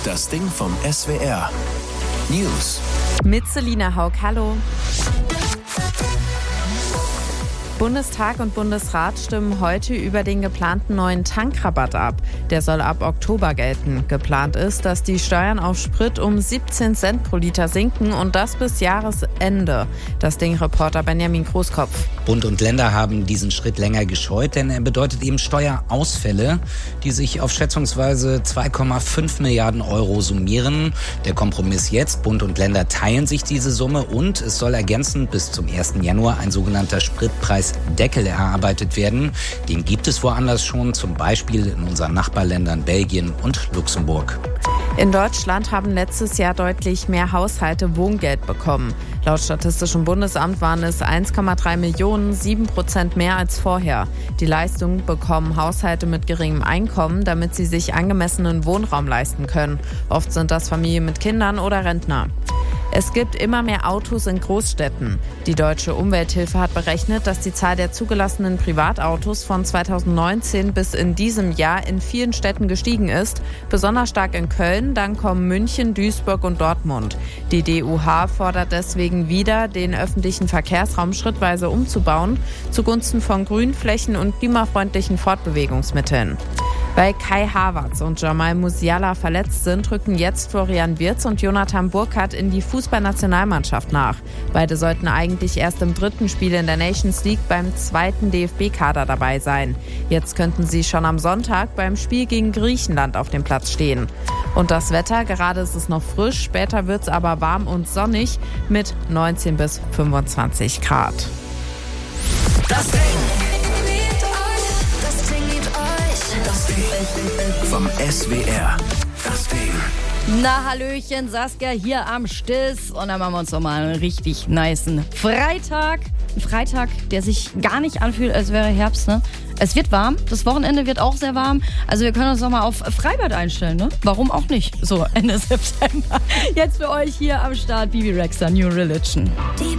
Das Ding vom SWR. News. Mit Selina Haug, hallo. Bundestag und Bundesrat stimmen heute über den geplanten neuen Tankrabatt ab. Der soll ab Oktober gelten. Geplant ist, dass die Steuern auf Sprit um 17 Cent pro Liter sinken und das bis Jahresende. Das Ding-Reporter Benjamin Großkopf. Bund und Länder haben diesen Schritt länger gescheut, denn er bedeutet eben Steuerausfälle, die sich auf schätzungsweise 2,5 Milliarden Euro summieren. Der Kompromiss jetzt: Bund und Länder teilen sich diese Summe und es soll ergänzend bis zum 1. Januar ein sogenannter Spritpreisdeckel erarbeitet werden. Den gibt es woanders schon, zum Beispiel in unseren Nachbarländern Belgien und Luxemburg. In Deutschland haben letztes Jahr deutlich mehr Haushalte Wohngeld bekommen. Laut Statistischem Bundesamt waren es 1,3 Millionen, 7% mehr als vorher. Die Leistung bekommen Haushalte mit geringem Einkommen, damit sie sich angemessenen Wohnraum leisten können. Oft sind das Familien mit Kindern oder Rentner. Es gibt immer mehr Autos in Großstädten. Die Deutsche Umwelthilfe hat berechnet, dass die Zahl der zugelassenen Privatautos von 2019 bis in diesem Jahr in vielen Städten gestiegen ist. Besonders stark in Köln, dann kommen München, Duisburg und Dortmund. Die DUH fordert deswegen wieder, den öffentlichen Verkehrsraum schrittweise umzubauen, zugunsten von Grünflächen und klimafreundlichen Fortbewegungsmitteln. Weil Kai Havertz und Jamal Musiala verletzt sind, rücken jetzt Florian Wirtz und Jonathan Burkhardt in die Fußballnationalmannschaft nach. Beide sollten eigentlich erst im 3. Spiel in der Nations League beim 2. DFB-Kader dabei sein. Jetzt könnten sie schon am Sonntag beim Spiel gegen Griechenland auf dem Platz stehen. Und das Wetter: gerade ist es noch frisch, später wird es aber warm und sonnig mit 19 bis 25 Grad. Das Ding vom SWR. Das Ding. Na hallöchen, Saskia hier am Stiss. Und dann machen wir uns noch mal einen richtig nicen Freitag. Ein Freitag, der sich gar nicht anfühlt, als wäre Herbst, ne? Es wird warm, das Wochenende wird auch sehr warm. Also wir können uns noch mal auf Freibad einstellen, ne? Warum auch nicht? So, Ende September. Jetzt für euch hier am Start Bibi Rexha, New Religion.